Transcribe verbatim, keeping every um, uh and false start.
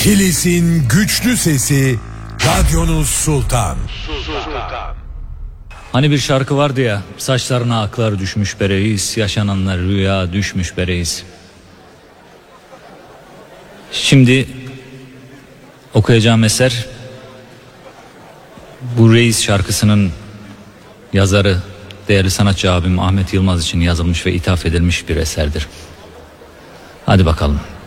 Kilis'in güçlü sesi, radyonuz Sultan. Hani bir şarkı vardı ya, saçlarına aklar düşmüş be reis, yaşananlar rüya düşmüş be reis. Şimdi okuyacağım eser bu reis şarkısının yazarı değerli sanatçı abim Ahmet Yılmaz için yazılmış ve ithaf edilmiş bir eserdir. Hadi bakalım.